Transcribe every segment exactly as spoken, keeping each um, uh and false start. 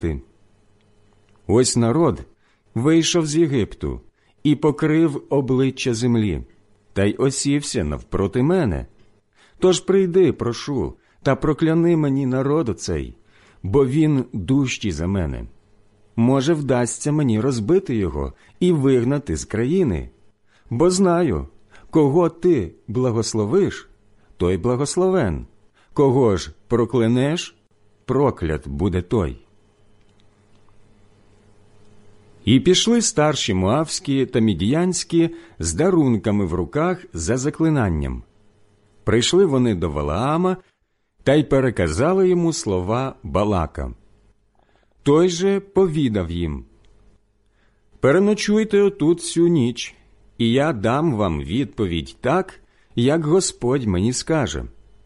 ти. Ось народ вийшов з Єгипту і покрив обличчя землі, та й осівся навпроти мене. Тож прийди, прошу, та прокляни мені народ цей, бо він дужчий за мене. Може, вдасться мені розбити його і вигнати з країни. Бо знаю, кого ти благословиш, той благословен, кого ж проклянеш, проклят буде той. І пішли старші моавські та мідіянські з дарунками в руках за заклинанням. Прийшли вони до Валаама та й переказали йому слова Балака. Той же повідав їм: «Переночуйте отут всю ніч, і я дам вам відповідь так, як Господь мені скаже».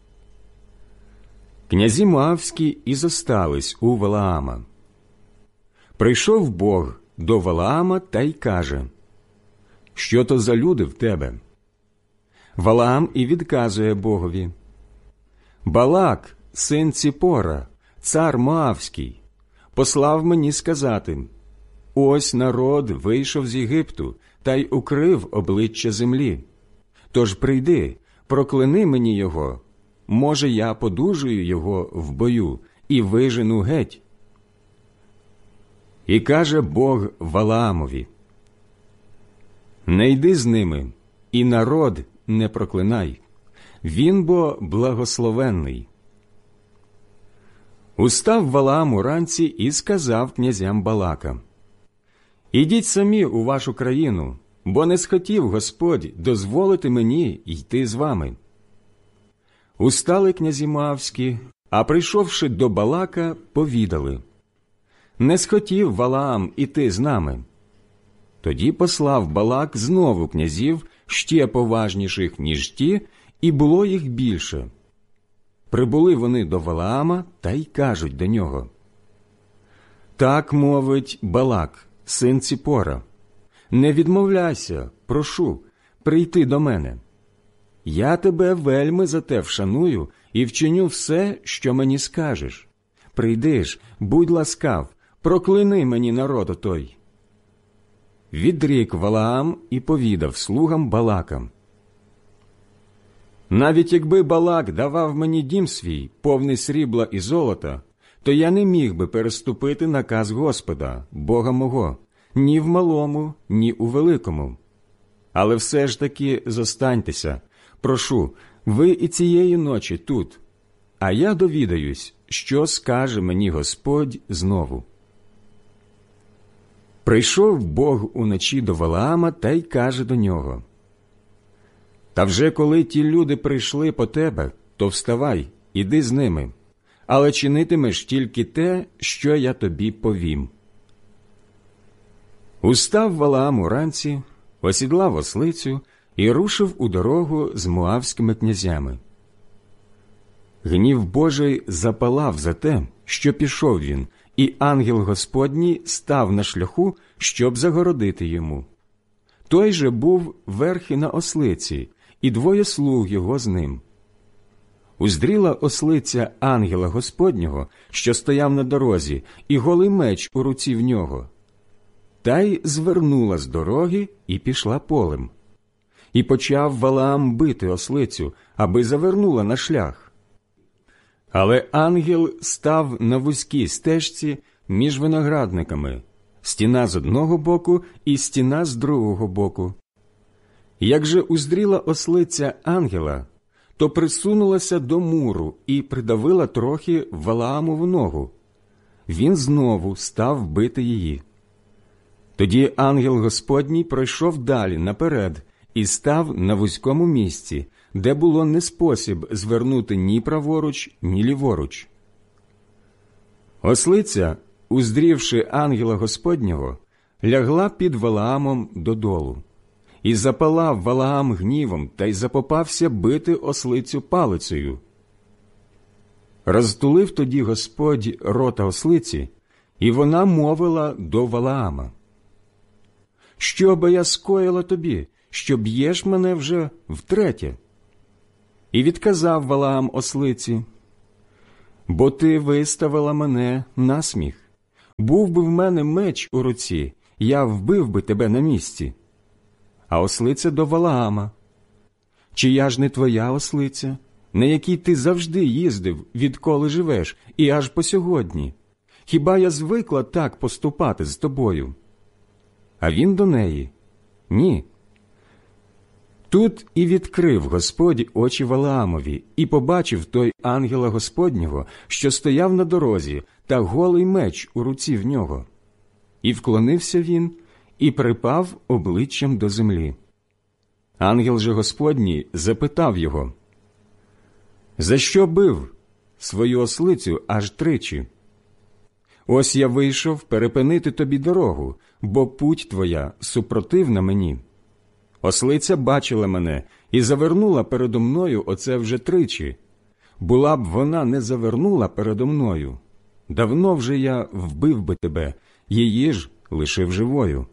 Князі моавські і зостались у Валаама. Прийшов Бог до Валаама та й каже: «Що то за люди в тебе?» Валаам і відказує Богові: «Балак, син Ціпора, цар Моавський, послав мені сказати: ось народ вийшов з Єгипту та й укрив обличчя землі. Тож прийди, прокляни мені його, може, я подужую його в бою і вижену геть». І каже Бог Валаамові: «Не йди з ними, і народ не проклинай, він бо благословенний». Устав Валаам уранці і сказав князям Балака: «Ідіть самі у вашу країну, бо не схотів Господь дозволити мені йти з вами». Устали князі моавські, а прийшовши до Балака, повідали: «Не схотів Валаам іти з нами». Тоді послав Балак знову князів, ще поважніших, ніж ті, і було їх більше. Прибули вони до Валаама та й кажуть до нього: «Так мовить Балак, син Ціпора, не відмовляйся, прошу, прийти до мене. Я тебе вельми за те вшаную і вчиню все, що мені скажеш. Прийди ж, будь ласкав, прокляни мені народ отой». Відрік Валаам і повідав слугам Балака: «Навіть якби Балак давав мені дім свій, повний срібла і золота, то я не міг би переступити наказ Господа, Бога мого, ні в малому, ні у великому. Але все ж таки зостаньтеся, прошу, ви і цієї ночі тут, а я довідаюсь, що скаже мені Господь знову». Прийшов Бог уночі до Валаама та й каже до нього: «Та вже коли ті люди прийшли по тебе, то вставай, іди з ними, але чинитимеш тільки те, що я тобі повім». Устав Валаам уранці, осідлав ослицю і рушив у дорогу з моавськими князями. Гнів Божий запалав за те, що пішов він, і ангел Господній став на шляху, щоб загородити йому. Той же був верхи на ослиці, і двоє слуг його з ним. Уздріла ослиця ангела Господнього, що стояв на дорозі, і голий меч у руці в нього. Та й звернула з дороги і пішла полем. І почав Валаам бити ослицю, аби завернула на шлях. Але ангел став на вузькій стежці між виноградниками, стіна з одного боку і стіна з другого боку. Як же уздріла ослиця ангела, то присунулася до муру і придавила трохи Валаамову ногу. Він знову став бити її. Тоді ангел Господній пройшов далі наперед і став на вузькому місці, де було не спосіб звернути ні праворуч, ні ліворуч. Ослиця, уздрівши ангела Господнього, лягла під Валаамом додолу. І запалав Валаам гнівом та й запопався бити ослицю палицею. Розтулив тоді Господь рота ослиці, і вона мовила до Валаама: «Що би я скоїла тобі, що б'єш мене вже втретє?» І відказав Валаам ослиці: «Бо ти виставила мене на сміх. Був би в мене меч у руці, я вбив би тебе на місці. А ослиця до Валаама: чия ж не твоя ослиця, на якій ти завжди їздив, відколи живеш, і аж по сьогодні? Хіба я звикла так поступати з тобою? А він до неї: ні. Тут і відкрив Господь очі Валаамові, і побачив той ангела Господнього, що стояв на дорозі, та голий меч у руці в нього. І вклонився він, і припав обличчям до землі. Ангел же Господній запитав його: за що бив свою ослицю аж тричі? Ось я вийшов перепинити тобі дорогу, бо путь твоя супротивна мені. Ослиця бачила мене і завернула передо мною оце вже тричі. Була б вона не завернула передо мною, давно вже я вбив би тебе, її ж лишив живою.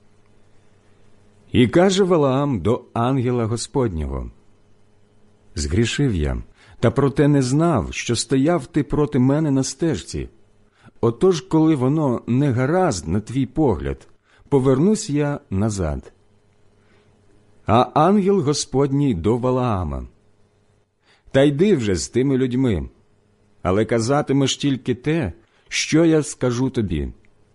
І каже Валаам до ангела Господнього: згрішив я, та проте не знав, що стояв ти проти мене на стежці. Отож, коли воно не гаразд на твій погляд, повернусь я назад. А ангел Господній до Валаама: та йди вже з тими людьми, але казатимеш тільки те, що я скажу тобі.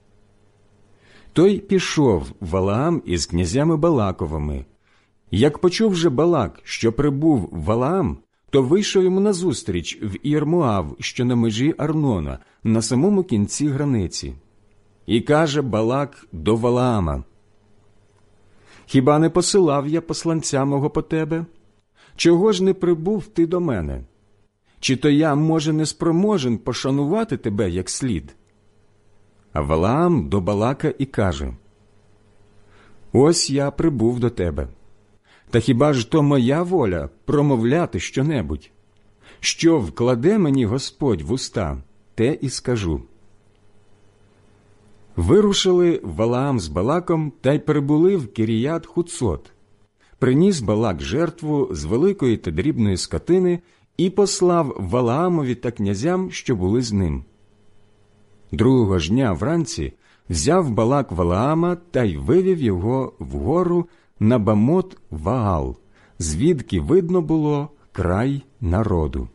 Той пішов Валаам із князями Балаковими. Як почув же Балак, що прибув Валаам, то вийшов йому назустріч в Ір-Моав, що на межі Арнона, на самому кінці границі. І каже Балак до Валаама: хіба не посилав я посланця мого по тебе? Чого ж не прибув ти до мене? Чи то я, може, не спроможен пошанувати тебе як слід? А Валаам до Балака і каже: ось я прибув до тебе. Та хіба ж то моя воля промовляти щонебудь? Що вкладе мені Господь в уста, те і скажу. Вирушили Валаам з Балаком та й прибули в Кіріят-Хуцот. Приніс Балак жертву з великої та дрібної скотини і послав Валаамові та князям, що були з ним. Другого ж дня вранці взяв Балак Валаама та й вивів його вгору на Бамот-Ваал, звідки видно було край народу.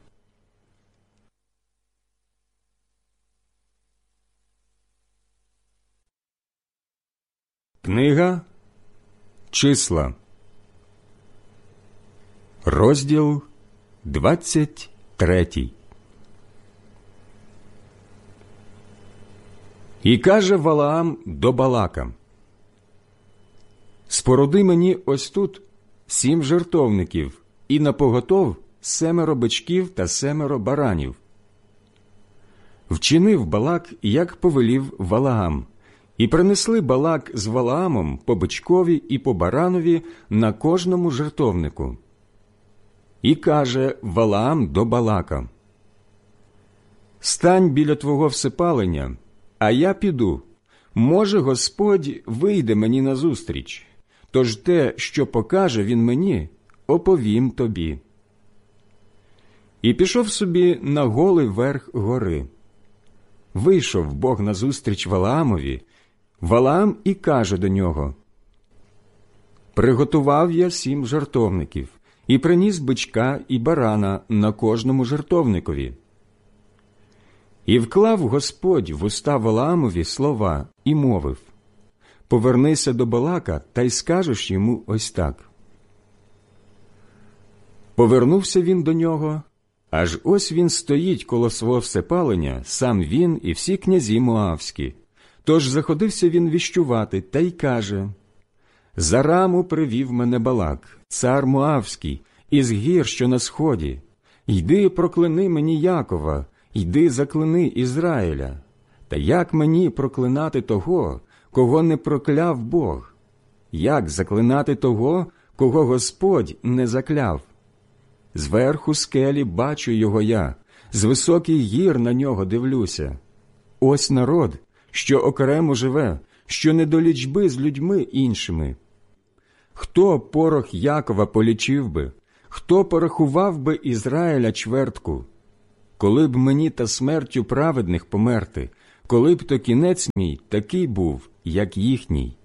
Книга Числа, розділ двадцять третій. І каже Валаам до Балака: споруди мені ось тут сім жертовників, і напоготов семеро бичків та семеро баранів. Вчинив Балак, як повелів Валаам, і принесли Балак з Валаамом по бичкові і по баранові на кожному жертовнику. І каже Валаам до Балака: стань біля твого всипалення, а я піду. Може, Господь вийде мені назустріч, тож те, що покаже він мені, оповім тобі. І пішов собі на голий верх гори. Вийшов Бог назустріч Валаамові. Валаам і каже до нього: приготував я сім жертовників, і приніс бичка і барана на кожному жертовникові. І вклав Господь в уста Валаамові слова і мовив: повернися до Балака та й скажеш йому ось так. Повернувся він до нього, аж ось він стоїть коло свого всепалення, сам він і всі князі Моавські. Тож заходився він віщувати та й каже: за раму привів мене Балак, цар Моавський, із гір, що на сході. Йди прокляни мені Якова, йди заклини Ізраїля. Та як мені проклинати того, кого не прокляв Бог? Як заклинати того, кого Господь не закляв? Зверху скелі бачу його я, з високих гір на нього дивлюся. Ось народ, що окремо живе, що не до лічби з людьми іншими. Хто порох Якова полічив би? Хто порахував би Ізраїля чвертку? Коли б мені та смертю праведних померти, коли б то кінець мій такий був, як їхній.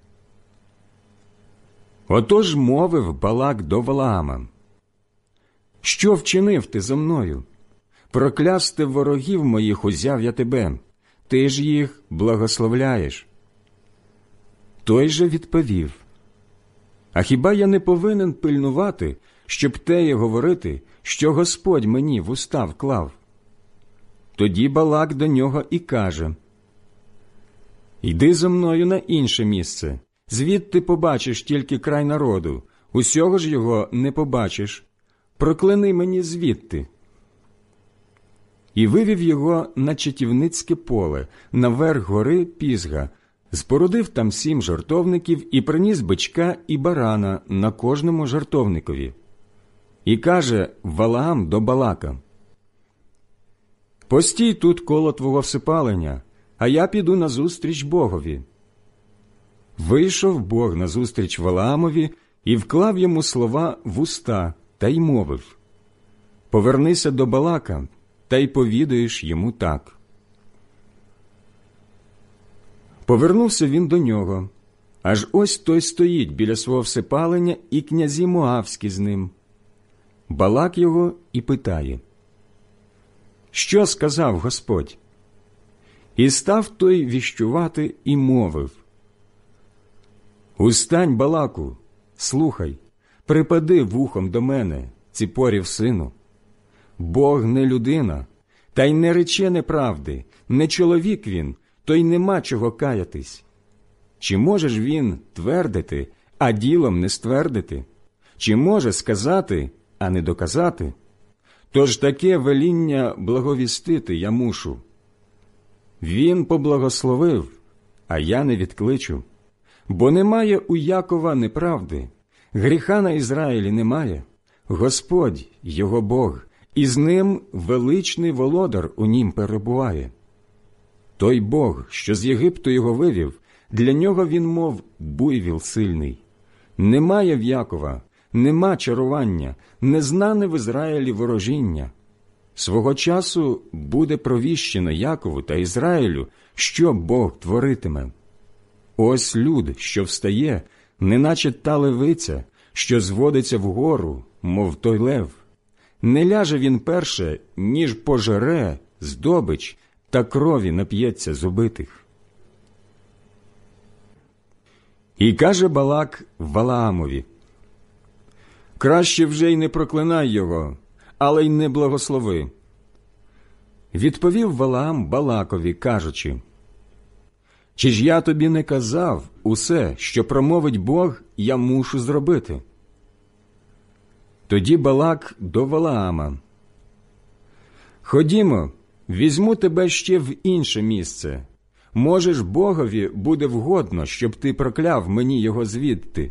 Отож мовив Балак до Валаама: «Що вчинив ти зо мною? Проклясти ворогів моїх узяв я тебе, ти ж їх благословляєш». Той же відповів: «А хіба я не повинен пильнувати, щоб теє говорити, що Господь мені в уста вклав?» Тоді Балак до нього і каже: «Йди зо мною на інше місце, звідти побачиш тільки край народу, усього ж його не побачиш. Прокляни мені звідти». І вивів його на чатівницьке поле, наверх гори Пізга, спорудив там сім жертовників і приніс бичка і барана на кожному жертовникові. І каже Валаам до Балака: «Постій тут коло твого всипалення, а я піду назустріч Богові». Вийшов Бог назустріч Валаамові і вклав йому слова в уста, та й мовив: «Повернися до Балака, та й повідаєш йому так». Повернувся він до нього, аж ось той стоїть біля свого всипалення, і князі Моавські з ним. Балак його і питає: «Що сказав Господь?» І став той віщувати і мовив: «Устань, Балаку, слухай, припади вухом до мене, Ципорів сину. Бог не людина, та й не рече неправди, не чоловік він, то й нема чого каятись. Чи можеш він твердити, а ділом не ствердити? Чи може сказати, а не доказати? Тож таке веління благовістити я мушу. Він поблагословив, а я не відкличу. Бо немає у Якова неправди, гріха на Ізраїлі немає. Господь, його Бог, і з ним величний володар у нім перебуває. Той Бог, що з Єгипту його вивів, для нього він, мов буйвіл сильний. Немає в Якова, нема чарування, незнане в Ізраїлі ворожіння. Свого часу буде провіщено Якову та Ізраїлю, що Бог творитиме. Ось люд, що встає, неначе та левиця, що зводиться вгору, мов той лев. Не ляже він перше, ніж пожере здобич, та крові нап'ється з убитих». І каже Балак Валаамові: «Краще вже й не проклинай його, але й не благослови». Відповів Валаам Балакові, кажучи: «Чи ж я тобі не казав усе, що промовить Бог, я мушу зробити?» Тоді Балак до Валаама: «Ходімо, візьму тебе ще в інше місце. Може ж, Богові буде вгодно, щоб ти прокляв мені його звідти».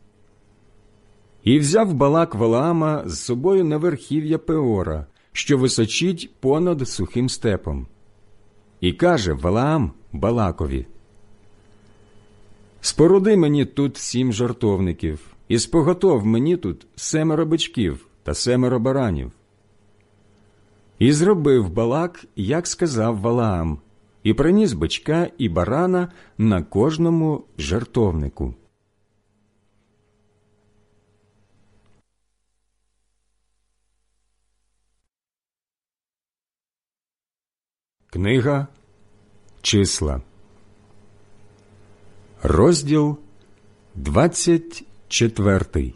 І взяв Балак Валаама з собою на верхів'я Пеора, що височить понад сухим степом. І каже Валаам Балакові: «Споруди мені тут сім жертовників, і споготов мені тут семеро бичків та семеро баранів». І зробив Балак, як сказав Валаам, і приніс бичка і барана на кожному жертовнику. Книга Числа, розділ двадцять четвертий.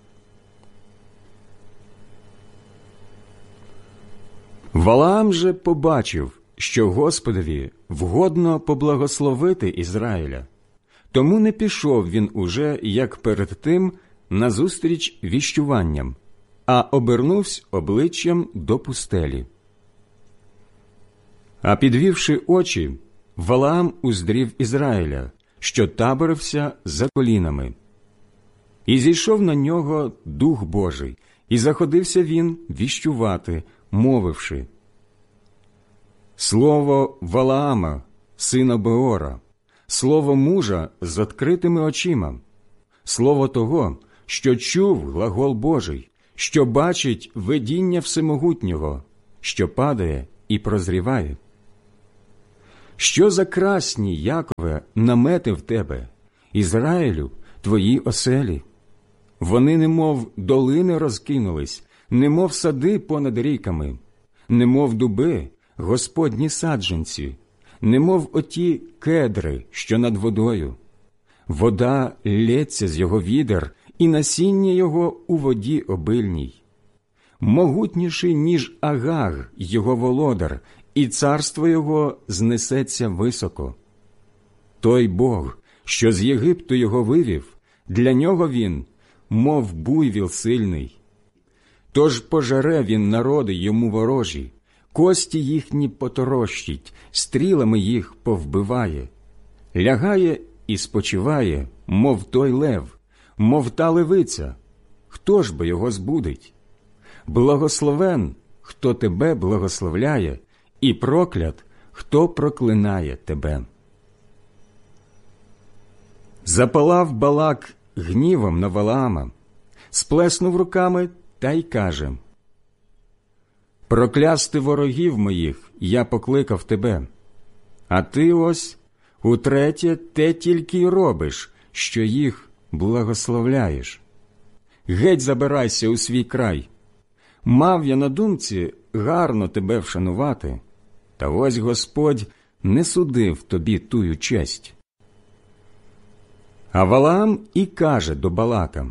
Валаам же побачив, що Господові вгодно поблагословити Ізраїля, тому не пішов він уже, як перед тим, назустріч віщуванням, а обернувся обличчям до пустелі. А підвівши очі, Валаам уздрів Ізраїля, що таборився за колінами. І зійшов на нього Дух Божий, і заходився він віщувати, мовивши: «Слово Валаама, сина Беора, слово мужа з відкритими очима, слово того, що чув глагол Божий, що бачить видіння Всемогутнього, що падає і прозріває. Що за красні, Якове, намети в тебе, Ізраїлю, твої оселі? Вони немов долини розкинулись, немов сади понад ріками, немов дуби, Господні саджанці, немов оті кедри, що над водою. Вода лється з його відер, і насіння його у воді обильній. Могутніший, ніж Агаг, його володар, і царство його знесеться високо. Той Бог, що з Єгипту його вивів, для нього він, мов буйвіл сильний. Тож пожере він народи йому ворожі, кості їхні поторощить, стрілами їх повбиває. Лягає і спочиває, мов той лев, мов та левиця. Хто ж би його збудить? Благословен, хто тебе благословляє, і проклят, хто проклинає тебе. Запалав Балак гнівом на Валаама, сплеснув руками та й каже: «Проклясти ворогів моїх я покликав тебе, а ти ось утретє те тільки й робиш, що їх благословляєш. Геть забирайся у свій край. Мав я на думці гарно тебе вшанувати, та ось Господь не судив тобі тую честь». А Валаам і каже до Балака: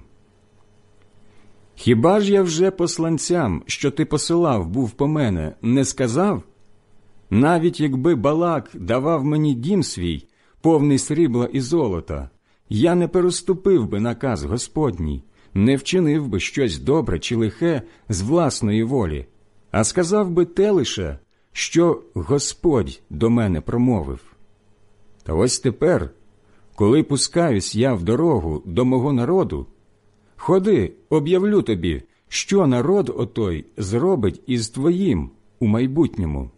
«Хіба ж я вже посланцям, що ти посилав, був по мене, не сказав? Навіть якби Балак давав мені дім свій, повний срібла і золота, я не переступив би наказ Господній, не вчинив би щось добре чи лихе з власної волі, а сказав би те лише, що Господь до мене промовив. Та ось тепер, коли пускаюсь я в дорогу до мого народу, ходи, об'явлю тобі, що народ отой зробить із твоїм у майбутньому».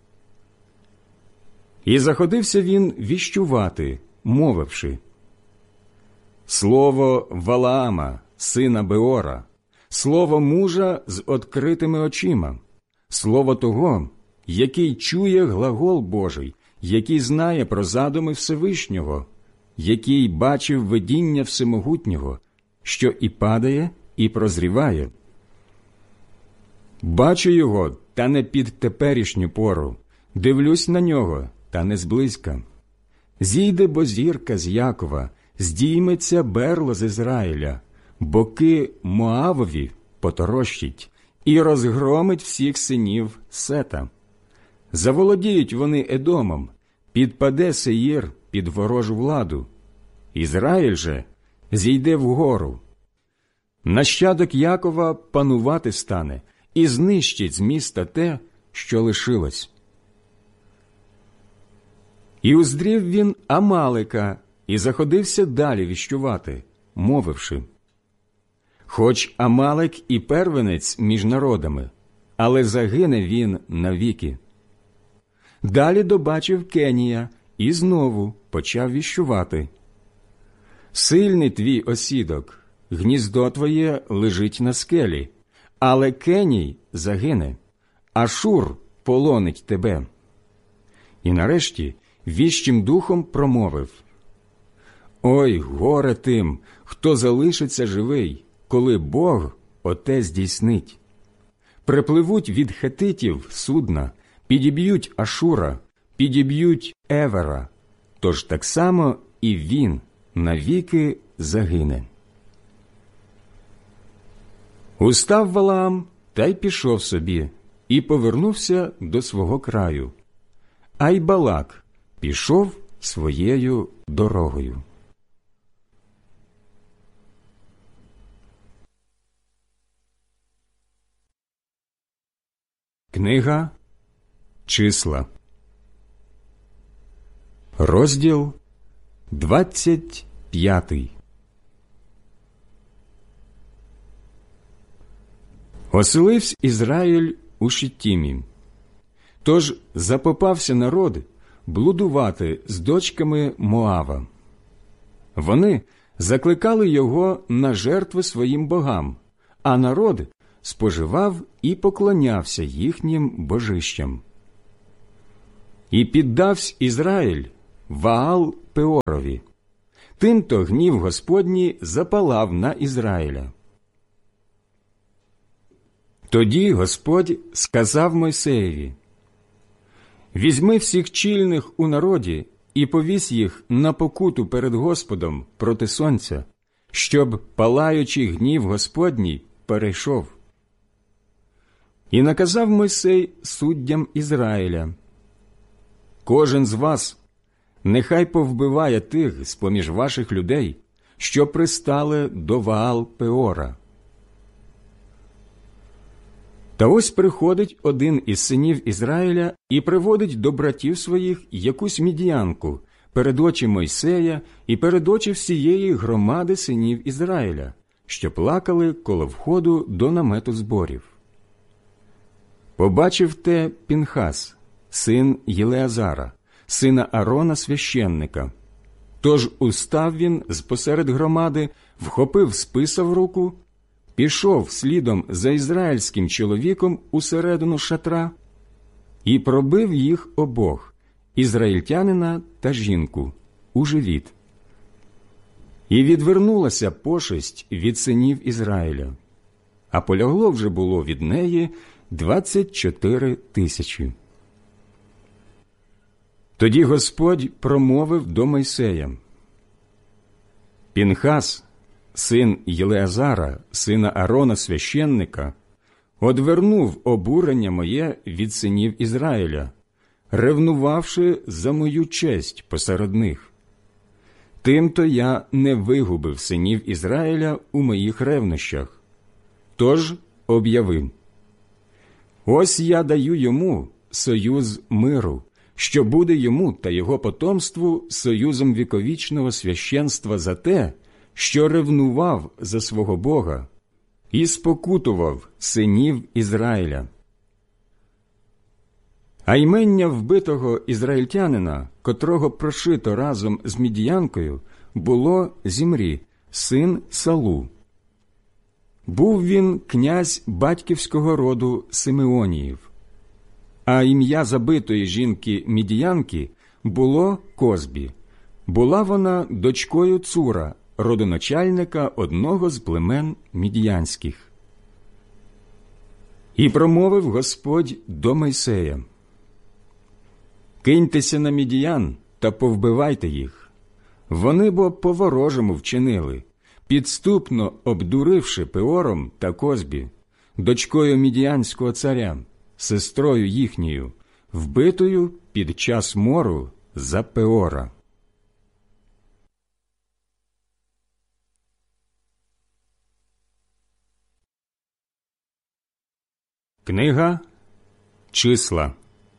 І заходився він віщувати, мовивши: «Слово Валаама, сина Беора, слово мужа з відкритими очима, слово того, який чує глагол Божий, який знає про задуми Всевишнього, який бачив видіння Всемогутнього, що і падає, і прозріває. Бачу його, та не під теперішню пору, дивлюсь на нього, та не зблизька. Зійде бо зірка з Якова, здійметься берло з Ізраїля, боки Моавові поторощить і розгромить всіх синів Сета. Заволодіють вони Едомом, підпаде Сеїр під ворожу владу. Ізраїль же зійде вгору. Нащадок Якова панувати стане і знищить з міста те, що лишилось». І уздрів він Амалика і заходився далі віщувати, мовивши: «Хоч Амалик і первенець між народами, але загине він навіки». Далі добачив Кенія і знову почав віщувати: «Сильний твій осідок, гніздо твоє лежить на скелі, але Кеній загине, Ашур полонить тебе». І нарешті віщим духом промовив: «Ой, горе тим, хто залишиться живий, коли Бог оте здійснить. Припливуть від хетитів судна, підіб'ють Ашура, підіб'ють Евера, тож так само і він навіки загине». Устав Валаам та й пішов собі, і повернувся до свого краю. А й Балак пішов своєю дорогою. Книга Числа, розділ двадцять п'ятий. Оселився Ізраїль у Шиттімі. Тож запопався народ блудувати з дочками Моава. Вони закликали його на жертви своїм богам, а народ споживав і поклонявся їхнім божищам. І піддавсь Ізраїль Ваал Пеорові. Тимто гнів Господній запалав на Ізраїля. Тоді Господь сказав Мойсеєві: «Візьми всіх чільних у народі і повісь їх на покуту перед Господом проти сонця, щоб палаючий гнів Господній перейшов». І наказав Мойсей суддям Ізраїля: «Кожен з вас нехай повбиває тих з-поміж ваших людей, що пристали до Ваал Пеора». Та ось приходить один із синів Ізраїля і приводить до братів своїх якусь мідіянку перед очі Мойсея і перед очі всієї громади синів Ізраїля, що плакали коло входу до намету зборів. Побачив те Пінхас, син Єлеазара, сина Арона священника. Тож устав він з-посеред громади, вхопив списа в руку, пішов слідом за ізраїльським чоловіком усередину шатра і пробив їх обох, ізраїльтянина та жінку, у живіт. І відвернулася пошесть від синів Ізраїля, а полягло вже було від неї двадцять чотири тисячі. Тоді Господь промовив до Мойсея: «Пінхас, син Єлеазара, сина Арона священника, одвернув обурення моє від синів Ізраїля, ревнувавши за мою честь посеред них. Тимто я не вигубив синів Ізраїля у моїх ревнощах. Тож об'явив: ось я даю йому союз миру, що буде йому та його потомству союзом віковічного священства за те, що ревнував за свого Бога і спокутував синів Ізраїля. А ймення вбитого ізраїльтянина, котрого прошито разом з мідіянкою, було Зімрі, син Салу. Був він князь батьківського роду Симеоніїв. А ім'я забитої жінки-мідіянки було Козбі. Була вона дочкою Цура, родоначальника одного з племен мідіянських. І промовив Господь до Мойсея: «Киньтеся на мідіян та повбивайте їх. Вони бо по-ворожому вчинили, підступно обдуривши Пеором та Козбі, дочкою мідіянського царя, сестрою їхньою, вбитою під час мору за Пеора». Книга Числа,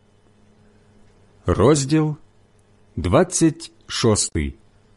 розділ двадцять шостий.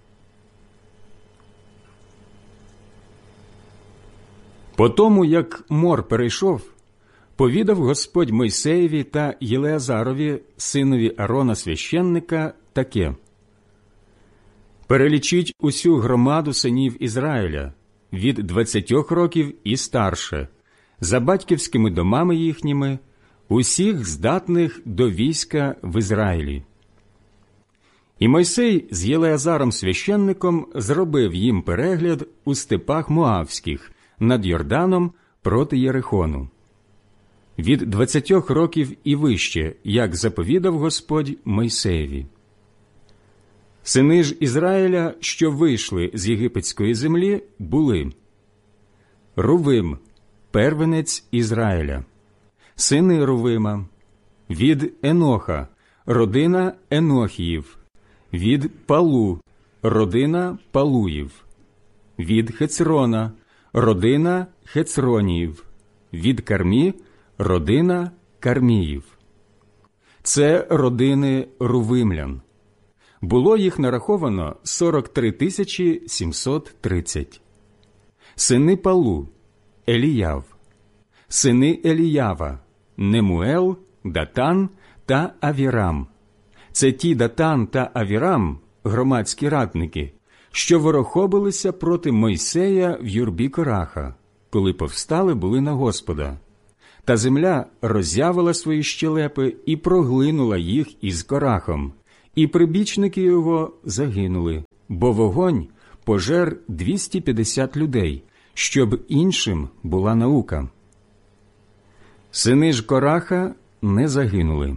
По тому, як мор перейшов, повідав Господь Мойсеєві та Єлеазарові, синові Арона священника, таке: «Перелічіть усю громаду синів Ізраїля від двадцятьох років і старше, за батьківськими домами їхніми, усіх здатних до війська в Ізраїлі». І Мойсей з Єлеазаром священником зробив їм перегляд у степах Моавських над Йорданом проти Єрихону. Від двадцятьох років і вище, як заповідав Господь Мойсеєві. Сини ж Ізраїля, що вийшли з єгипетської землі, були: Рувим, первенець Ізраїля, сини Рувима, від Еноха, родина Енохіїв, від Палу, родина Палуїв, від Хецрона, родина Хецроніїв, від Кармі, родина Карміїв. Це родини рувимлян. Було їх нараховано сорок три тисячі сімсот тридцять. Сини Палу – Еліяв. Сини Еліява – Немуел, Датан та Авірам. Це ті Датан та Авірам, громадські радники, що ворохобилися проти Мойсея в юрбі Кораха, коли повстали були на Господа. та земля роззявила свої щелепи і проглинула їх із Корахом, і прибічники його загинули, бо вогонь пожер двісті п'ятдесят людей, щоб іншим була наука. Сини ж Кораха не загинули.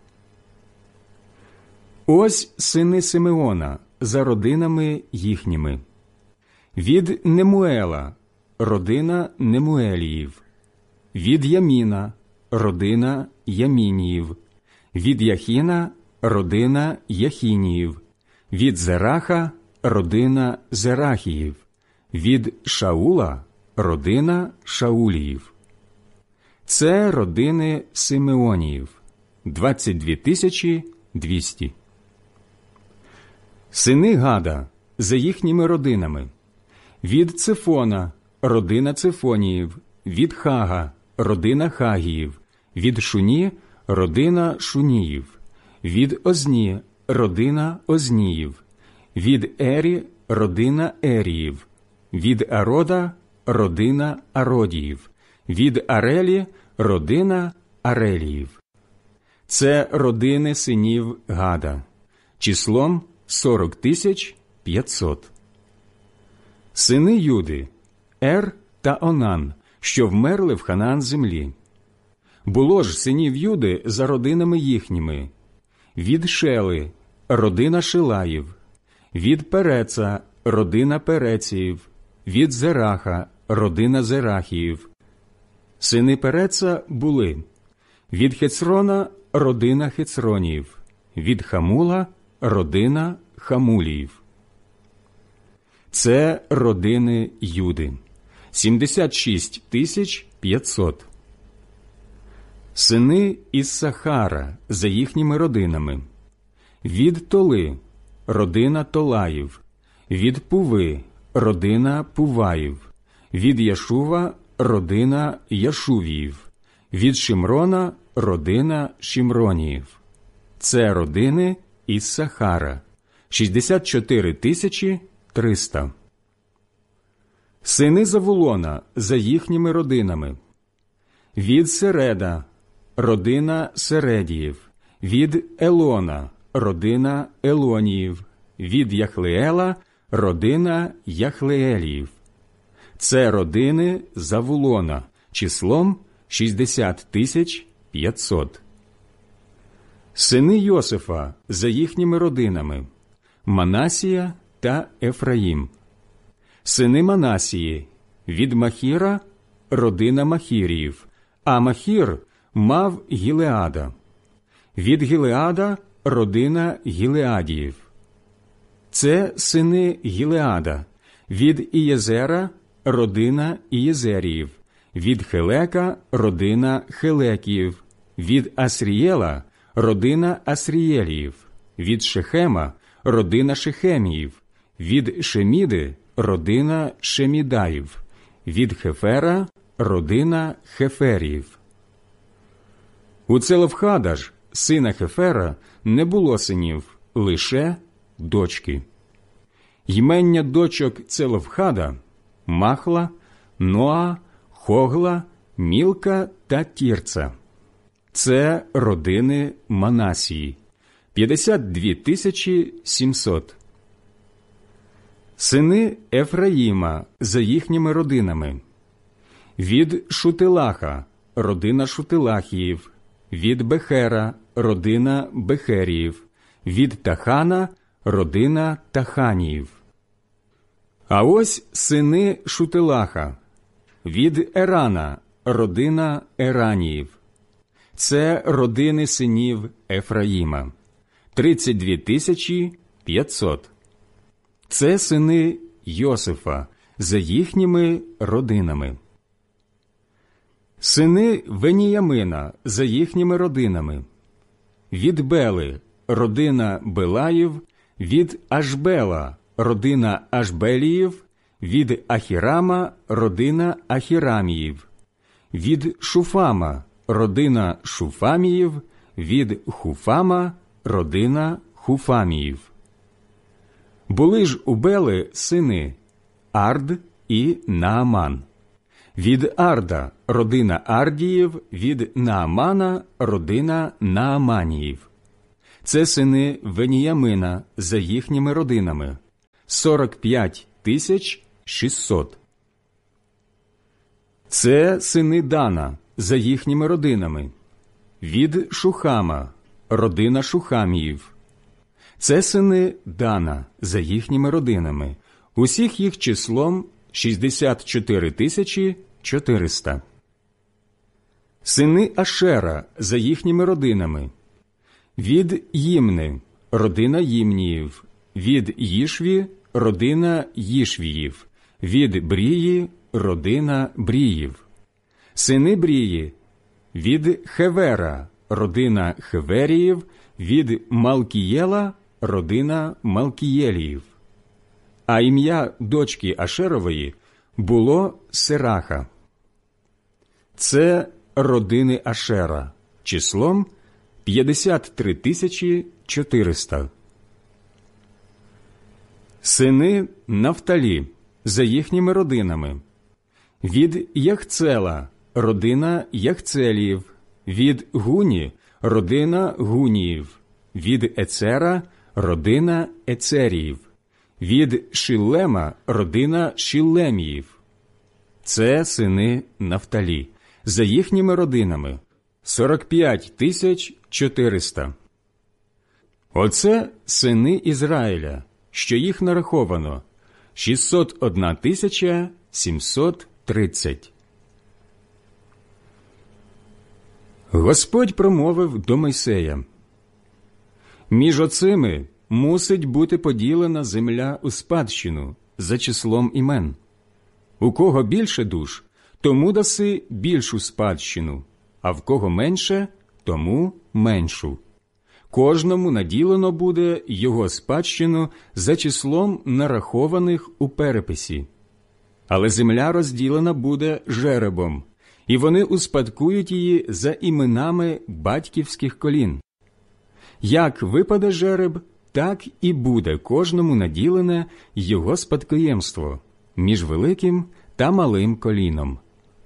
Ось сини Симеона за родинами їхніми. Від Немуела – родина Немуеліїв. Від Яміна – родина Ямініїв. Від Яхіна – родина Яхініїв. Від Зераха – родина Зерахіїв. Від Шаула – родина Шауліїв. Це родини Симеоніїв – двадцять дві тисячі двісті. Сини Гада за їхніми родинами. Від Цифона – родина Цифоніїв. Від Хага – родина Хагіїв. Від Шуні – родина Шуніїв. Від Озні – родина Озніїв. Від Ері – родина Еріїв. Від Арода – родина Ародіїв. Від Арелі – родина Ареліїв. Це родини синів Гада. Числом сорок тисяч п'ятсот. Сини Юди – Ер та Онан, що вмерли в Ханаан землі. Було ж синів Юди за родинами їхніми. Від Шели – родина Шилаїв. Від Переца – родина Переціїв. Від Зераха – родина Зерахіїв. Сини Переца були: від Хецрона – родина Хецроніїв. Від Хамула – родина Хамуліїв. Це родини Юди – сімдесят шість тисяч п'ятсот. Сини Іссахара за їхніми родинами. Від Толи – родина Толаїв. Від Пуви – родина Пуваїв. Від Яшува – родина Яшувіїв. Від Шимрона – родина Шимроніїв. Це родини Іссахара – шістдесят чотири тисячі триста. Сини Завулона за їхніми родинами. Від Середа – родина Середіїв. Від Елона – родина Елоніїв. Від Яхлеела – родина Яхлееліїв. Це родини Завулона, числом шістдесят тисяч п'ятсот. Сини Йосифа за їхніми родинами. Манасія та Ефраїм. Сини Манасії. Від Махіра – родина Махіріїв, а Махір мав Гілеада. Від Гілеада – родина Гілеадіїв. Це сини Гілеада. Від Ієзера – родина Ієзеріїв. Від Хелека – родина Хелекіїв. Від Асрієла – родина Асрієліїв. Від Шехема – родина Шехеміїв. Від Шеміди – родина Шемідаїв. Від Хефера – родина Хеферіїв. У Целофхада ж, сина Хефера, не було синів, лише дочки. Ймення дочок Целофхада – Махла, Ноа, Хогла, Мілка та Тірца. Це родини Манасії – п'ятдесят дві тисячі сімсот. Сини Ефраїма за їхніми родинами. Від Шутилаха – родина Шутилахіїв. Від Бехера – родина Бехеріїв. Від Тахана – родина Таханіїв. А ось сини Шутилаха. Від Ерана – родина Ераніїв. Це родини синів Ефраїма – тридцять дві тисячі п'ятсот. Це сини Йосифа за їхніми родинами. Сини Веніямина за їхніми родинами. Від Бели – родина Белаїв. Від Ашбела – родина Ашбеліїв. Від Ахірама – родина Ахіраміїв. Від Шуфама – родина Шуфаміїв. Від Хуфама – родина Хуфаміїв. Були ж у Бели сини Ард і Нааман. Від Арда – родина Ардіїв, від Наамана – родина Нааманіїв. Це сини Веніямина за їхніми родинами – сорок п'ять тисяч шістсот. Це сини Дана за їхніми родинами – від Шухама – родина Шухаміїв. Це сини Дана за їхніми родинами, усіх їх числом шістдесят чотири тисячі чотириста. Сини Ашера за їхніми родинами. Від Їмни – родина Їмніїв. Від Їшві – родина Їшвіїв. Від Брії – родина Бріїв. Сини Брії. Від Хевера – родина Хеверіїв. Від Малкієла – родина Малкієліїв. А ім'я дочки Ашерової було Сераха. Це родини Ашера, числом п'ятдесят три тисячі чотириста. Сини Нафталі за їхніми родинами. Від Яхцела – родина Яхцеліїв. Від Гуні – родина Гуніїв. Від Ецера – родина Ецеріїв. Від Шиллема – родина Шиллеміїв. Це сини Нафталі за їхніми родинами – сорок п'ять тисяч чотириста. Оце сини Ізраїля, що їх нараховано – шістсот одна тисяча сімсот тридцять. Господь промовив до Мойсея: «Між оцими мусить бути поділена земля у спадщину за числом імен. У кого більше душ, тому даси більшу спадщину, а в кого менше, тому меншу. Кожному наділено буде його спадщину за числом нарахованих у переписі. Але земля розділена буде жеребом, і вони успадкують її за іменами батьківських колін. Як випаде жереб, так і буде кожному наділене його спадкоємство між великим та малим коліном».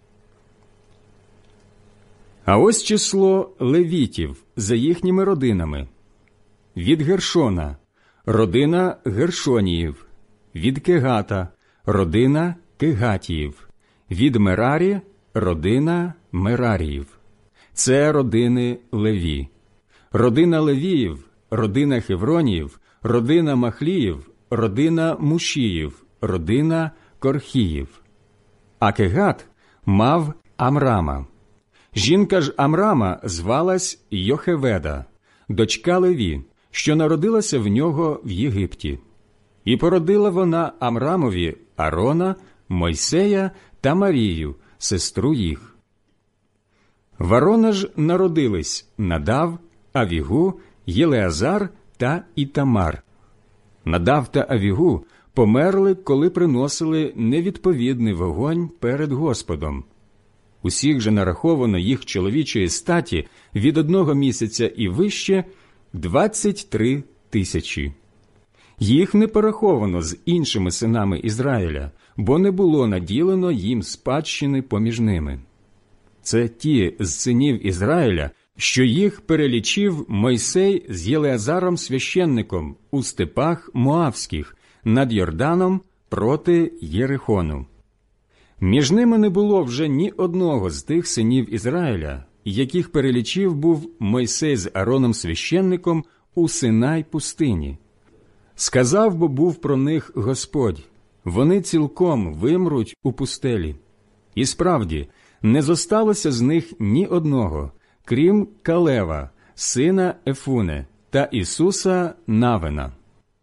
А ось число левітів за їхніми родинами. Від Гершона – родина Гершоніїв. Від Кегата – родина Кегатіїв. Від Мерарі – родина Мераріїв. Це родини Леві. Родина Левіїв, родина Хевроніїв, родина Махліїв, родина Мушіїв, родина Корхіїв. А Кегат мав Амрама. Жінка ж Амрама звалась Йохеведа, дочка Леві, що народилася в нього в Єгипті. І породила вона Амрамові Арона, Мойсея та Марію, сестру їх. В Арона ж народились Надав, Авігу, Єлеазар та Ітамар. Надав та Авігу померли, коли приносили невідповідний вогонь перед Господом. Усіх же нараховано їх чоловічої статі від одного місяця і вище двадцять три тисячі. Їх не пораховано з іншими синами Ізраїля, бо не було наділено їм спадщини поміж ними. Це ті з синів Ізраїля, що їх перелічив Мойсей з Єлеазаром священником у степах Моавських над Йорданом проти Єрихону. Між ними не було вже ні одного з тих синів Ізраїля, яких перелічив був Мойсей з Ароном священником у Синай пустині. Сказав бо був про них Господь: вони цілком вимруть у пустелі. І справді, не зосталося з них ні одного, крім Калева, сина Ефуне, та Ісуса Навина.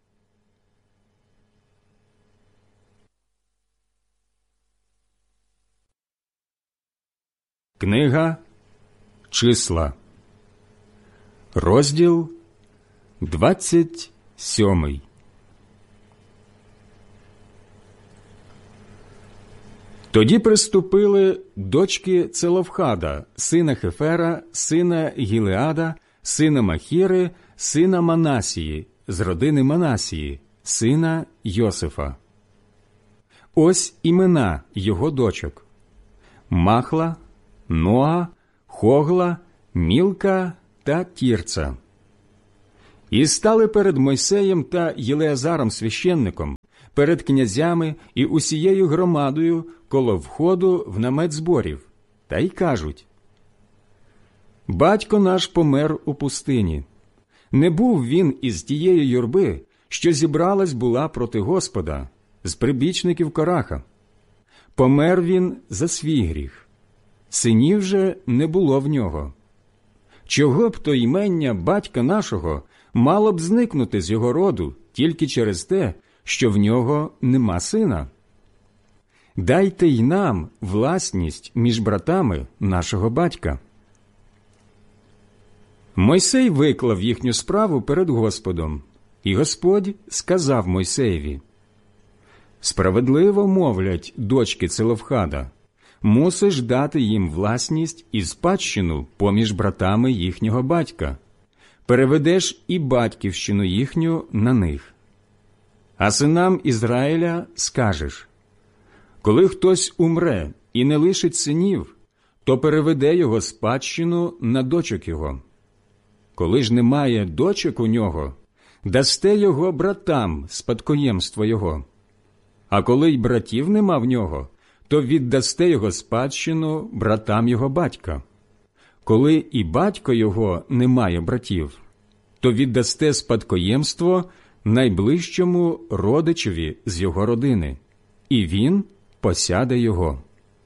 Книга Числа, розділ двадцять сьомий. Тоді приступили дочки Целофхада, сина Хефера, сина Гілеада, сина Махіри, сина Манасії, з родини Манасії, сина Йосифа. Ось імена його дочок. Махла, Ноа, Хогла, Мілка та Тірца. І стали перед Мойсеєм та Єлеазаром священником, перед князями і усією громадою коло входу в намет зборів, та й кажуть: «Батько наш помер у пустині. Не був він із тієї юрби, що зібралась була проти Господа, з прибічників Кораха. Помер він за свій гріх. Синів же не було в нього. Чого б то ймення батька нашого мало б зникнути з його роду тільки через те, що в нього нема сина? Дайте й нам власність між братами нашого батька». Мойсей виклав їхню справу перед Господом, і Господь сказав Мойсеєві: «Справедливо мовлять дочки Целофхада, мусиш дати їм власність і спадщину поміж братами їхнього батька, переведеш і батьківщину їхню на них. А синам Ізраїля скажеш: коли хтось умре і не лишить синів, то переведе його спадщину на дочок його. Коли ж немає дочок у нього, дасте його братам спадкоємство його. А коли й братів нема в нього, то віддасте його спадщину братам його батька. Коли і батько його не має братів, то віддасте спадкоємство найближчому родичеві з його родини, і він посяде його.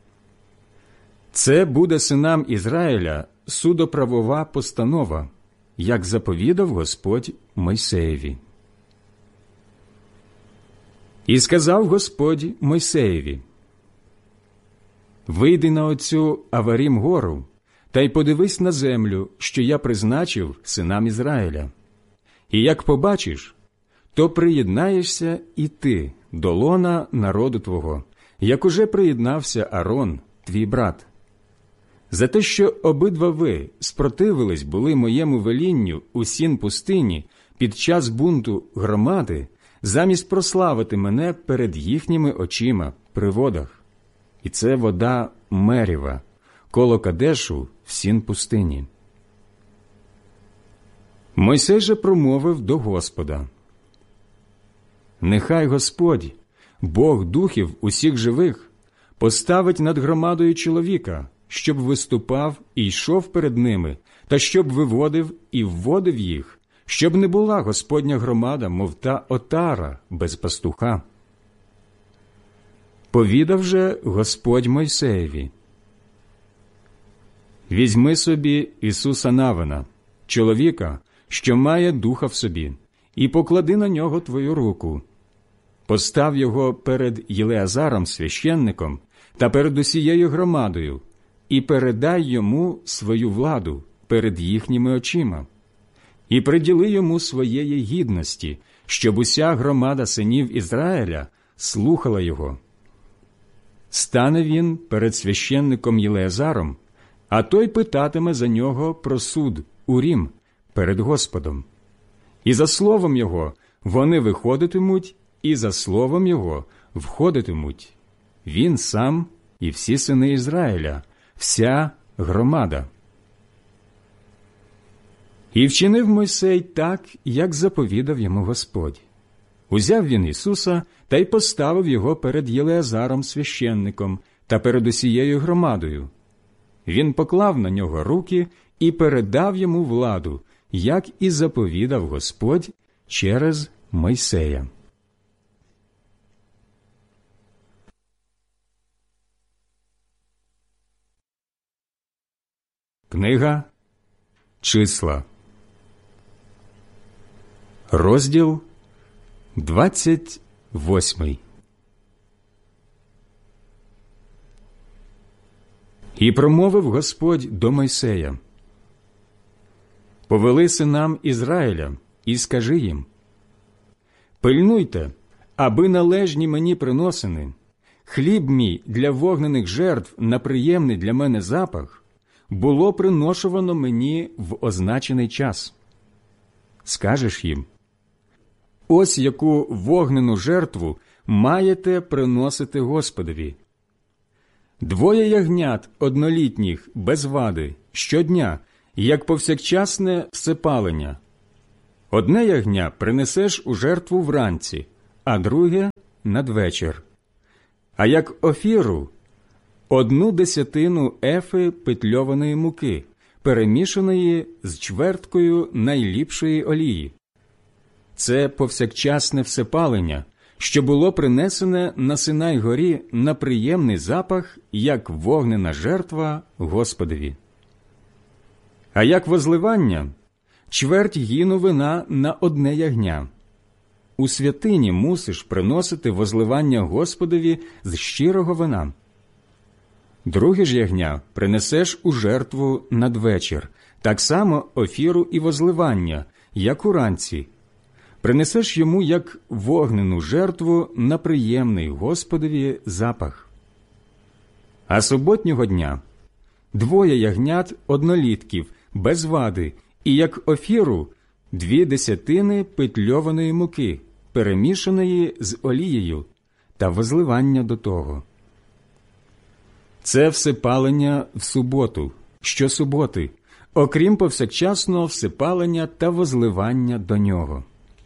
Це буде синам Ізраїля судоправова постанова, як заповідав Господь Мойсеєві. І сказав Господь Мойсеєві: «Вийди на оцю Аварім гору, та й подивись на землю, що я призначив синам Ізраїля. І як побачиш, то приєднаєшся і ти до лона народу твого, як уже приєднався Арон, твій брат. За те, що обидва ви спротивились були моєму велінню у сін пустині під час бунту громади, замість прославити мене перед їхніми очима при водах. І це вода Меріва, коло Кадешу в сін пустині». Мойсей же промовив до Господа: «Нехай Господь, Бог духів усіх живих, поставить над громадою чоловіка, щоб виступав і йшов перед ними, та щоб виводив і вводив їх, щоб не була Господня громада, мов та отара без пастуха». Повідав же Господь Мойсеєві: «Візьми собі Ісуса Навина, чоловіка, що має духа в собі, і поклади на нього твою руку. Постав його перед Єлеазаром священником та перед усією громадою, і передай йому свою владу перед їхніми очима, і приділи йому своєї гідності, щоб уся громада синів Ізраїля слухала його. Стане він перед священником Єлеазаром, а той питатиме за нього про суд Урім перед Господом. І за словом його вони виходитимуть, і за словом його входитимуть він сам і всі сини Ізраїля, вся громада». І вчинив Мойсей так, як заповідав йому Господь. Узяв він Ісуса та й поставив його перед Єлеазаром священником та перед усією громадою. Він поклав на нього руки і передав йому владу, як і заповідав Господь через Мойсея. Книга Числа, розділ двадцять восьмий. І промовив Господь до Мойсея: «Повели синам Ізраїля і скажи їм: пильнуйте, аби належні мені приносини, хліб мій для вогнених жертв на приємний для мене запах, було приношувано мені в означений час. Скажеш їм: ось яку вогнену жертву маєте приносити Господові. Двоє ягнят однолітніх без вади щодня, як повсякчасне всепалення. Одне ягня принесеш у жертву вранці, а друге – надвечір. А як офіру – одну десятину ефи питльованої муки, перемішаної з чверткою найліпшої олії. Це повсякчасне всепалення, що було принесене на Синай-горі на приємний запах, як вогнена жертва Господові. А як возливання – чверть гіну вина на одне ягня. У святині мусиш приносити возливання Господові з щирого вина. Друге ж ягня принесеш у жертву надвечір, так само офіру і возливання, як уранці. Принесеш йому як вогнену жертву на приємний Господові запах. А суботнього дня двоє ягнят однолітків, без вади, і як офіру дві десятини питльованої муки, перемішаної з олією, та возливання до того. Це всепалення в суботу, щосуботи, окрім повсякчасного всепалення та возливання до нього.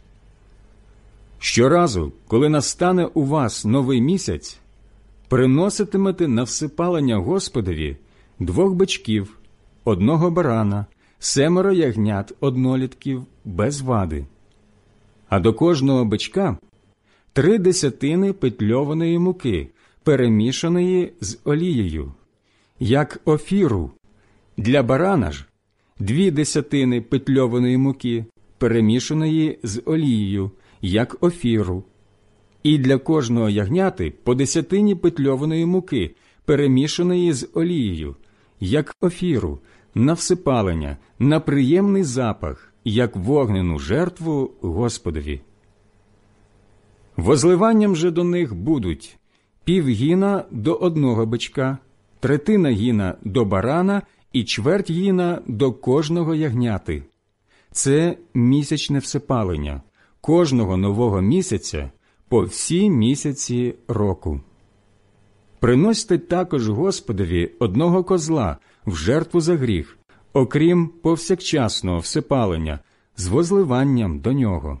Щоразу, коли настане у вас новий місяць, приноситимете на всепалення Господові двох бичків, одного барана, семеро ягнят однолітків без вади. А до кожного бичка три десятини питльованої муки, перемішаної з олією, як офіру. Для барана ж дві десятини питльованої муки, перемішаної з олією, як офіру. І для кожного ягняти по десятині питльованої муки, перемішаної з олією, як офіру, на всепалення, на приємний запах, як вогнену жертву Господові. Возливанням же до них будуть пів гіна до одного бичка, третина гіна до барана і чверть гіна до кожного ягняти. Це місячне всепалення, кожного нового місяця по всі місяці року. Приносьте також Господові одного козла в жертву за гріх, окрім повсякчасного всепалення, з возливанням до нього.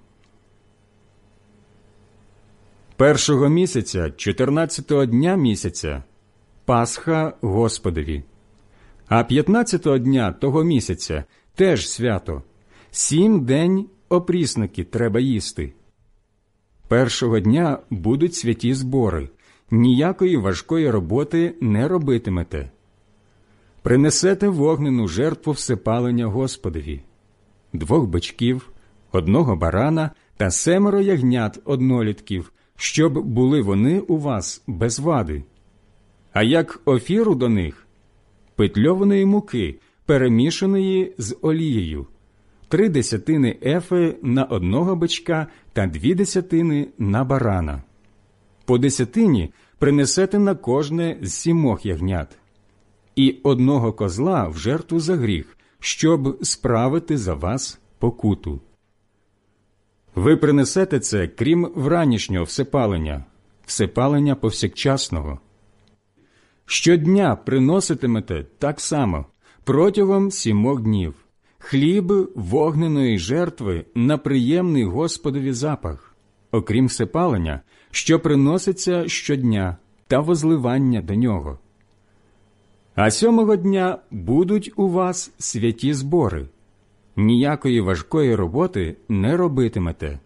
Першого місяця, чотирнадцятого дня місяця, Пасха Господові. А п'ятнадцятого дня того місяця теж свято. Сім день опрісники треба їсти. Першого дня будуть святі збори, ніякої важкої роботи не робитимете. Принесете вогнену жертву всепалення Господові, двох бичків, одного барана та семеро ягнят однолітків, щоб були вони у вас без вади. А як офіру до них – питльованої муки, перемішаної з олією, три десятини ефи на одного бичка та дві десятини на барана. По десятині принесете на кожне з сімох ягнят. І одного козла в жертву за гріх, щоб справити за вас покуту. Ви принесете це, крім вранішнього всепалення, всепалення повсякчасного. Щодня приноситимете так само, протягом сімох днів, хліб вогненої жертви на приємний Господові запах, окрім всепалення, що приноситься щодня, та возливання до нього. А сьомого дня будуть у вас святі збори. Ніякої важкої роботи не робитимете.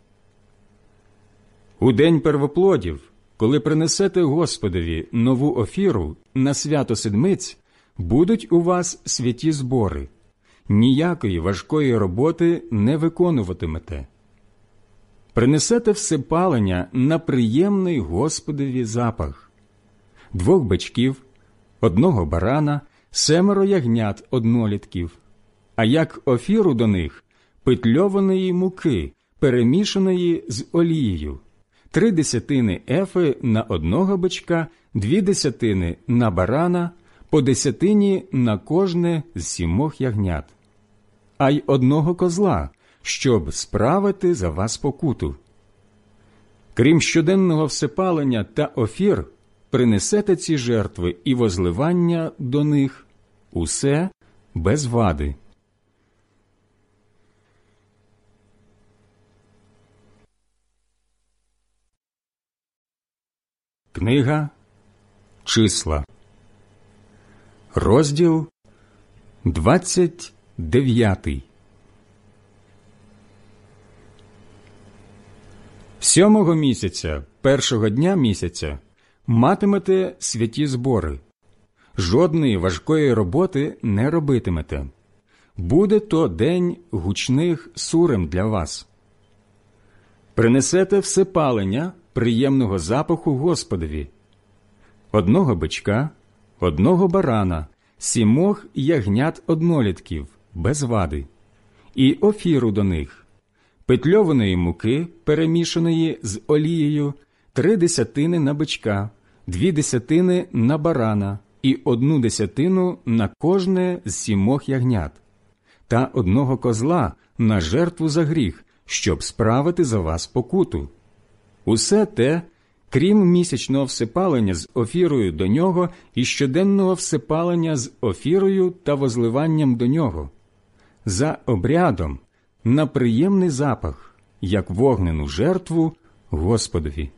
У день первоплодів, коли принесете Господові нову офіру на свято седмиць, будуть у вас святі збори. Ніякої важкої роботи не виконуватимете. Принесете всепалення на приємний Господові запах. Двох бичків, одного барана, семеро ягнят однолітків, а як офіру до них – питльованої муки, перемішаної з олією, три десятини ефи на одного бичка, дві десятини на барана, по десятині на кожне з сімох ягнят, а й одного козла, щоб справити за вас покуту. Крім щоденного всепалення та офір, принесете ці жертви і возливання до них, усе без вади. Книга Числа, розділ двадцять дев'ятий. Сьомого місяця, першого дня місяця, матимете святі збори. Жодної важкої роботи не робитимете. Буде то день гучних сурем для вас. Принесете всепалення приємного запаху Господові. Одного бичка, одного барана, сімох ягнят однолітків, без вади, і офіру до них, петльованої муки, перемішаної з олією, три десятини на бичка, дві десятини на барана і одну десятину на кожне з сімох ягнят, та одного козла на жертву за гріх, щоб справити за вас покуту. Усе те, крім місячного всепалення з офірою до нього і щоденного всепалення з офірою та возливанням до нього, за обрядом, на приємний запах, як вогнену жертву Господові.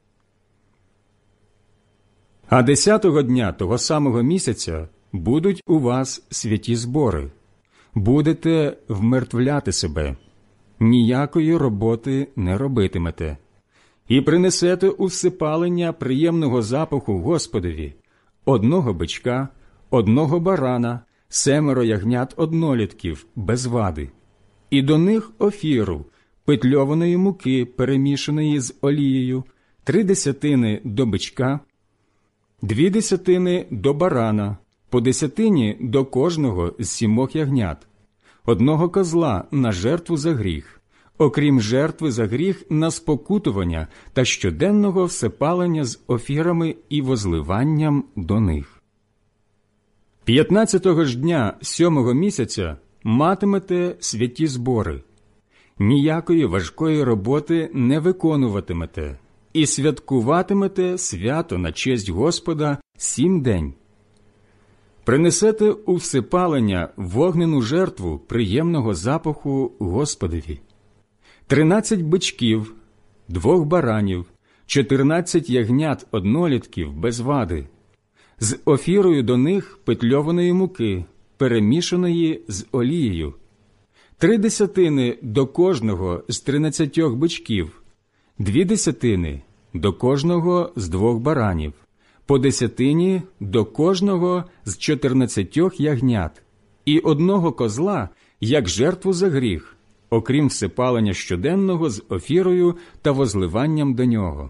А десятого дня того самого місяця будуть у вас святі збори. Будете вмертвляти себе, ніякої роботи не робитимете. І принесете у всепалення приємного запаху Господові одного бичка, одного барана, семеро ягнят однолітків, без вади, і до них офіру, петльованої муки, перемішаної з олією, три десятини до бичка, дві десятини до барана, по десятині до кожного з сімох ягнят, одного козла на жертву за гріх, окрім жертви за гріх на спокутування та щоденного всепалення з офірами і возливанням до них. П'ятнадцятого ж дня сьомого місяця матимете святі збори. Ніякої важкої роботи не виконуватимете, і святкуватимете свято на честь Господа сім день. Принесете у всепалення вогнену жертву приємного запаху Господові. Тринадцять бичків, двох баранів, чотирнадцять ягнят однолітків без вади, з офірою до них петльованої муки, перемішаної з олією, три десятини до кожного з тринадцятьох бичків, дві десятини до кожного з двох баранів, по десятині до кожного з чотирнадцятьох ягнят, і одного козла, як жертву за гріх, окрім всепалення щоденного з офірою та возливанням до нього.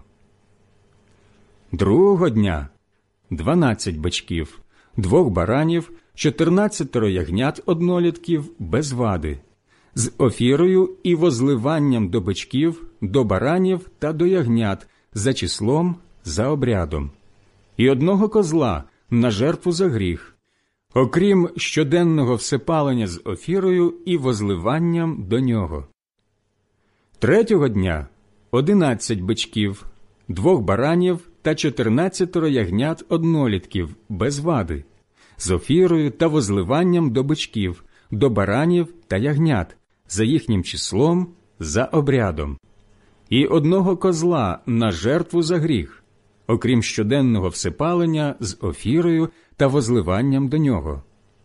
Другого дня дванадцять бичків, двох баранів, чотирнадцятеро ягнят однолітків без вади, з офірою і возливанням до бичків, до баранів та до ягнят, за числом, за обрядом, і одного козла на жертву за гріх, окрім щоденного всепалення з офірою і возливанням до нього. Третього дня одинадцять бичків, двох баранів та чотирнадцятеро ягнят однолітків без вади, з офірою та возливанням до бичків, до баранів та ягнят, за їхнім числом, за обрядом, і одного козла на жертву за гріх, окрім щоденного всепалення з офірою та возливанням до нього.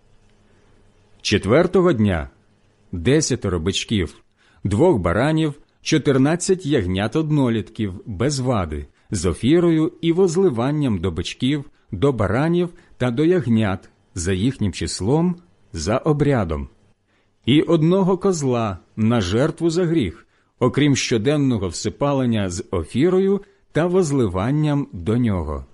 Четвертого дня десятеро бичків, двох баранів, чотирнадцять ягнят однолітків без вади, з офірою і возливанням до бичків, до баранів та до ягнят, за їхнім числом, за обрядом, і одного козла на жертву за гріх, окрім щоденного всепалення з офірою та возливанням до нього.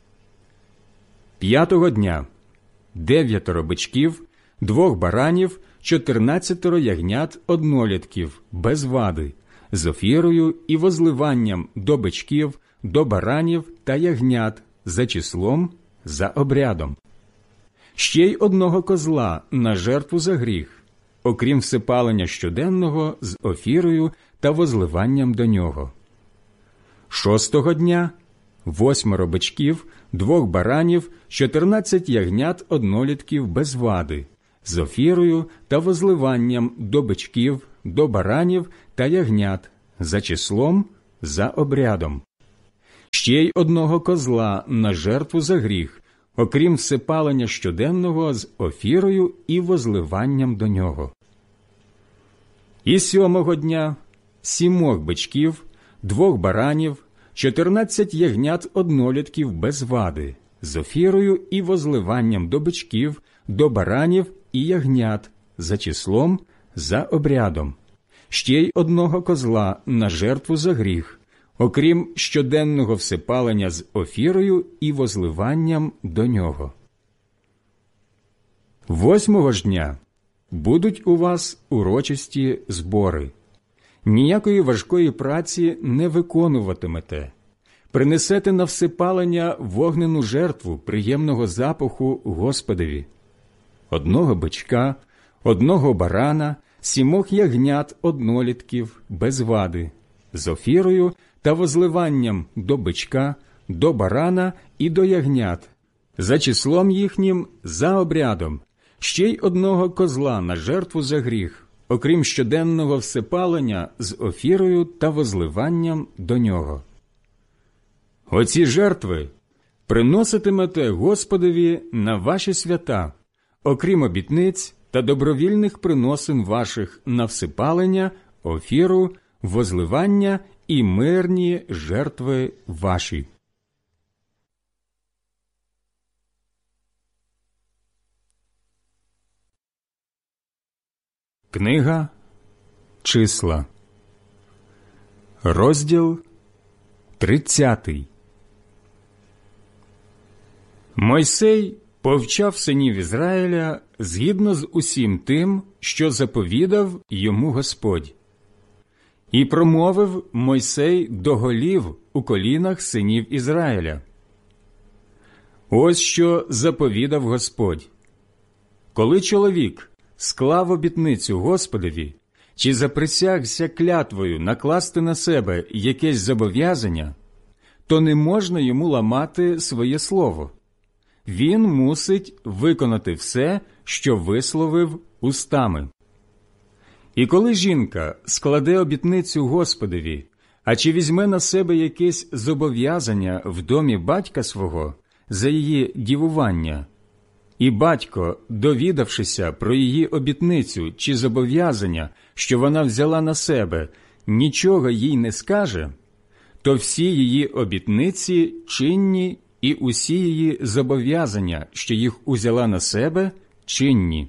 П'ятого дня дев'ятеро бичків, двох баранів, чотирнадцятеро ягнят однолітків без вади, з офірою і возливанням до бичків, до баранів та ягнят, за числом, за обрядом. Ще й одного козла на жертву за гріх, окрім всепалення щоденного з офірою та возливанням до нього. Шостого дня восьмеро бичків, двох баранів, чотирнадцять ягнят однолітків без вади, з офірою та возливанням до бичків, до баранів та ягнят, за числом, за обрядом. Ще й одного козла на жертву за гріх, окрім всепалення щоденного з офірою і возливанням до нього. І сьомого дня сімох бичків, двох баранів, чотирнадцять ягнят однолітків без вади, з офірою і возливанням до бичків, до баранів і ягнят, за числом, за обрядом. Ще й одного козла на жертву за гріх, окрім щоденного всепалення з офірою і возливанням до нього. Восьмого ж дня будуть у вас урочисті збори. Ніякої важкої праці не виконуватимете. Принесете на всепалення вогнену жертву приємного запаху Господові. Одного бичка, одного барана, сімох ягнят однолітків без вади, з офірою та возливанням до бичка, до барана і до ягнят, за числом їхнім, за обрядом, ще й одного козла на жертву за гріх, окрім щоденного всепалення з офірою та возливанням до нього. Оці жертви приноситимете Господові на ваші свята, окрім обітниць та добровільних приносин ваших на всепалення, офіру, возливання і мирні жертви ваші. Книга Числа, розділ тридцятий. Мойсей повчав синів Ізраїля згідно з усім тим, що заповідав йому Господь. І промовив Мойсей до голів у колінах синів Ізраїля. Ось що заповідав Господь. Коли чоловік склав обітницю Господові, чи заприсягся клятвою накласти на себе якесь зобов'язання, то не можна йому ламати своє слово. Він мусить виконати все, що висловив устами. І коли жінка складе обітницю Господові, а чи візьме на себе якесь зобов'язання в домі батька свого за її дівування, і батько, довідавшися про її обітницю чи зобов'язання, що вона взяла на себе, нічого їй не скаже, то всі її обітниці чинні і усі її зобов'язання, що їх узяла на себе, чинні.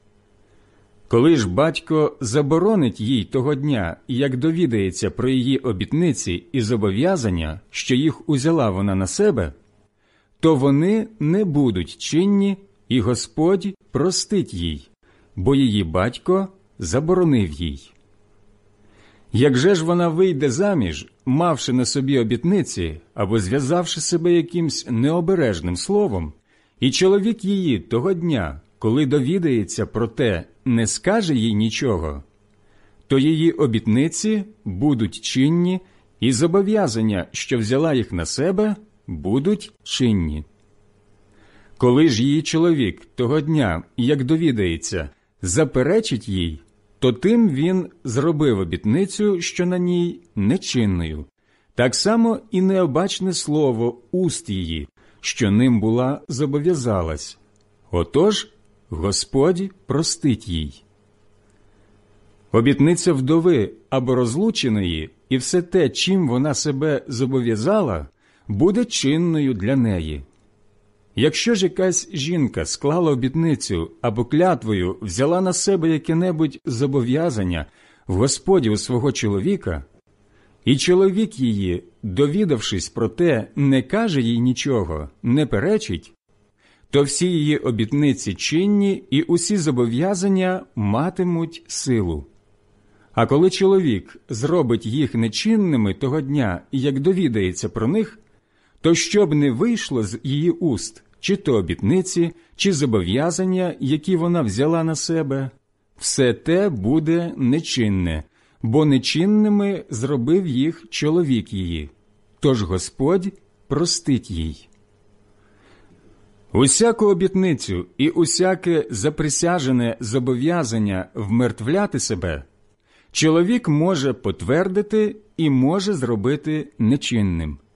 Коли ж батько заборонить їй того дня, як довідається про її обітниці і зобов'язання, що їх узяла вона на себе, то вони не будуть чинні, і Господь простить їй, бо її батько заборонив їй. Як же ж вона вийде заміж, мавши на собі обітниці, або зв'язавши себе якимсь необережним словом, і чоловік її того дня, коли довідається про те, не скаже їй нічого, то її обітниці будуть чинні, і зобов'язання, що взяла їх на себе, будуть чинні. Коли ж її чоловік того дня, як довідається, заперечить їй, то тим він зробив обітницю, що на ній нечинною, так само і необачне слово уст її, що ним була зобов'язалась. Отож, Господь простить їй. Обітниця вдови або розлученої і все те, чим вона себе зобов'язала, буде чинною для неї. Якщо ж якась жінка склала обітницю або клятвою взяла на себе яке-небудь зобов'язання в Господі у свого чоловіка, і чоловік її, довідавшись про те, не каже їй нічого, не перечить, то всі її обітниці чинні і усі зобов'язання матимуть силу. А коли чоловік зробить їх нечинними того дня, як довідається про них, то щоб не вийшло з її уст, чи то обітниці, чи зобов'язання, які вона взяла на себе, все те буде нечинне, бо нечинними зробив їх чоловік її. Тож Господь простить їй. Усяку обітницю і усяке заприсяжене зобов'язання вмертвляти себе чоловік може потвердити і може зробити нечинним.